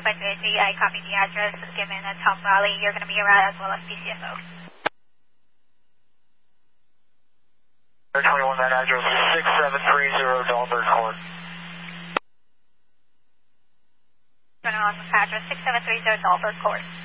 25383, I copy the address given at Tom Valley. You're going to be around as well as PCSO. 21, that address is 6730 Dahlberg Court. Turn on address 6730 Dahlberg Court.